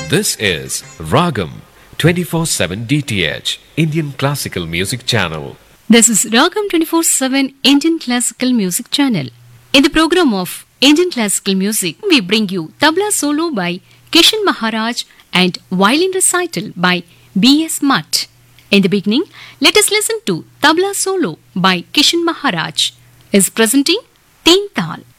This is Ragam 24/7 DTH Indian Classical Music Channel. This is Ragam 24/7 Indian Classical Music Channel. In the program of Indian Classical Music, we bring you tabla solo by Kishan Maharaj and violin recital by B.S. Mutt. In the beginning, let us listen to tabla solo by Kishan Maharaj. Is presenting Teen Tal.